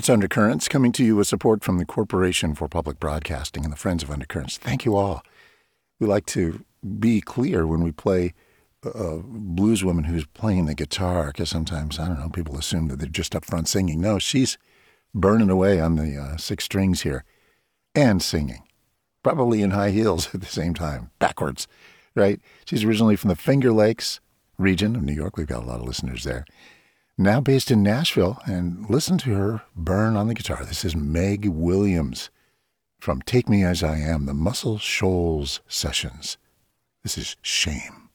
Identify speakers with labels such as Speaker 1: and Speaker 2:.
Speaker 1: It's Undercurrents, coming to you with support from the Corporation for Public Broadcasting and the Friends of Undercurrents. Thank you all. We like to be clear when we play a blues woman who's playing the guitar, because sometimes, I don't know, people assume that they're just up front singing. No, she's burning away on the 6 strings here and singing, probably in high heels at the same time, backwards, right? She's originally from the Finger Lakes region of New York. We've got a lot of listeners there. Now based in Nashville, and listen to her burn on the guitar. This is Meg Williams from Take Me As I Am, the Muscle Shoals Sessions. This is Shame.